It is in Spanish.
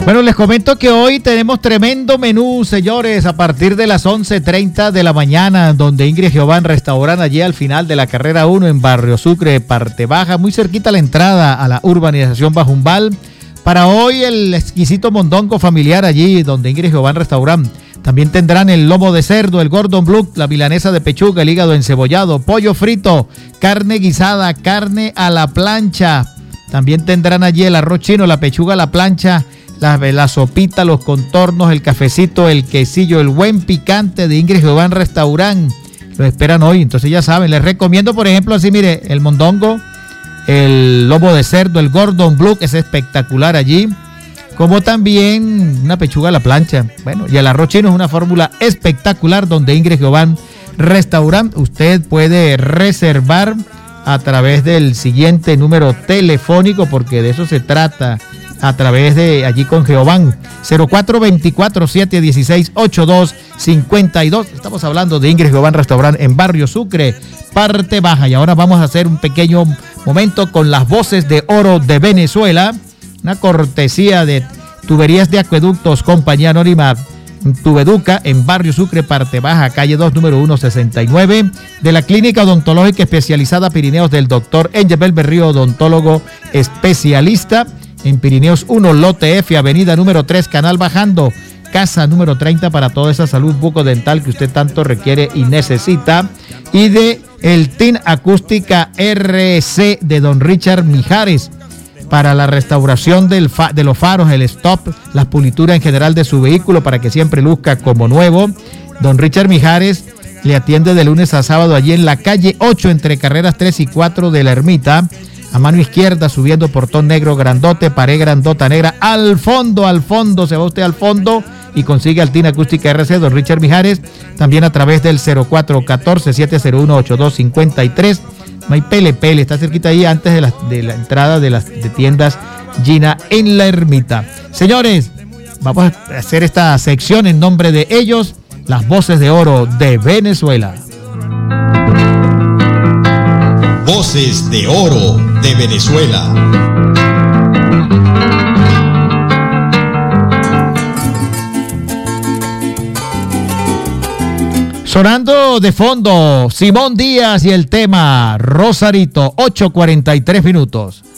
Bueno, les comento que hoy tenemos tremendo menú, señores, a partir de las 11:30 de la mañana, donde Ingrid Giován Restaurant, allí al final de la carrera 1 en Barrio Sucre, parte baja, muy cerquita a la entrada a la urbanización Bajumbal. Para hoy el exquisito mondongo familiar allí, donde Ingrid Giován Restaurant. También tendrán el lomo de cerdo, el Gordon Blue, la milanesa de pechuga, el hígado encebollado, pollo frito, carne guisada, carne a la plancha. También tendrán allí el arroz chino, la pechuga a la plancha, la sopita, los contornos, el cafecito, el quesillo, el buen picante de Ingrid Giován Restaurant. Lo esperan hoy, entonces ya saben. Les recomiendo, por ejemplo, así, mire, el mondongo, el lomo de cerdo, el Gordon Blue, es espectacular allí. Como también una pechuga a la plancha. Bueno, y el arroz chino es una fórmula espectacular donde Ingrid Giován Restaurant. Usted puede reservar a través del siguiente número telefónico, porque de eso se trata, a través de allí con Giován, 0424-716-8252. Estamos hablando de Ingrid Giován Restaurant en Barrio Sucre, parte baja. Y ahora vamos a hacer un pequeño momento con las voces de oro de Venezuela. Una cortesía de Tuberías de Acueductos, Compañía Anónima Tubeduca, en Barrio Sucre, parte baja, calle 2, número 169, de la Clínica Odontológica Especializada Pirineos del Dr. Engelbert Berrío, odontólogo especialista, en Pirineos 1, lote F, avenida número 3, canal bajando, casa número 30, para toda esa salud bucodental que usted tanto requiere y necesita. Y de el TIN Acústica RC de don Richard Mijares, para la restauración de los faros, el stop, la pulitura en general de su vehículo para que siempre luzca como nuevo. Don Richard Mijares le atiende de lunes a sábado allí en la calle 8 entre carreras 3 y 4 de la Ermita. A mano izquierda, subiendo portón negro grandote, pared grandota negra. Al fondo, se va usted al fondo y consigue al TIN Acústica RC, don Richard Mijares. También a través del 0414-701-8253. No hay pele, está cerquita ahí antes de la entrada de tiendas Gina en la Ermita. Señores, vamos a hacer esta sección en nombre de ellos, las voces de oro de Venezuela. Voces de oro de Venezuela. Sonando de fondo, Simón Díaz y el tema Rosarito, 8:43 minutos.